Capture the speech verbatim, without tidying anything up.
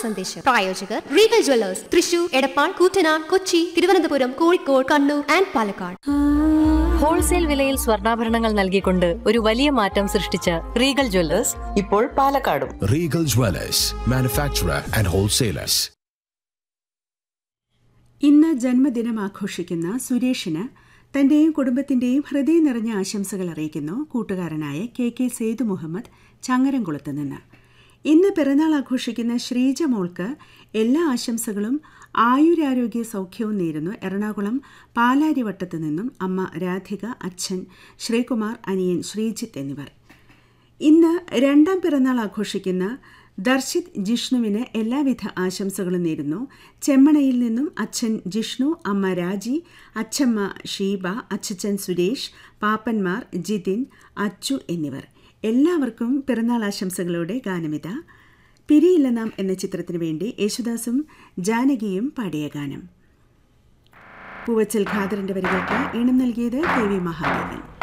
സന്ദേശം. പ്രായോജകർ Regal Jewellers, Thrissur, Edappal, Koottanad, Kochi, Thiruvananthapuram, Kozhikode, Kannur and Palakkad. Wholesale വിലയിൽ സ്വർണ്ണാഭരണങ്ങൾ നൽകിക്കൊണ്ട് ഒരു വലിയ മാറ്റം സൃഷ്ടിച്ച റീഗൽ ജ്വല്ലേഴ്സ് ഇപ്പോൾ പാലക്കാടും. Regal Jewellers, manufacturer and wholesalers. ഇന്ന് ജന്മദിനം ആഘോഷിക്കുന്ന സുരേഷിന് തന്റെയും കുടുംബത്തിന്റെയും ഹൃദയം നിറഞ്ഞ ആശംസകൾ അറിയിക്കുന്നു കൂട്ടുകാരനായ കെ കെ സേതു മുഹമ്മദ് ചങ്ങരംകുളത്ത് നിന്ന്. ഇന്ന് പിറന്നാൾ ആഘോഷിക്കുന്ന ശ്രീജ മോൾക്ക് എല്ലാ ആശംസകളും ആയുരാരോഗ്യ സൗഖ്യവും നേരുന്നു എറണാകുളം പാലാരിവട്ടത്തു നിന്നും അമ്മ രാധിക, അച്ഛൻ ശ്രീകുമാർ, അനിയൻ ശ്രീജിത്ത് എന്നിവർ. ഇന്ന് രണ്ടാം പിറന്നാൾ ആഘോഷിക്കുന്ന ദർശിത് ജിഷ്ണുവിന് എല്ലാവിധ ആശംസകളും നേരുന്നു ചെമ്മണയിൽ നിന്നും അച്ഛൻ ജിഷ്ണു, അമ്മ രാജി, അച്ഛമ്മ ഷീബ, അച്ഛച്ചൻ സുരേഷ്, പാപ്പന്മാർ ജിതിൻ, അച്ചു എന്നിവർ. എല്ലാവർക്കും പിറന്നാൾ ആശംസകളോടെ ഗാനമിത പിരിയില്ല നാം എന്ന ചിത്രത്തിനു വേണ്ടി യേശുദാസും ജാനകിയും പാടിയ ഗാനം. പൂവച്ചൽ ഖാദറിന്റെ വരികൾക്ക് ഈണം നൽകിയത് കെ വി മഹാദേവൻ.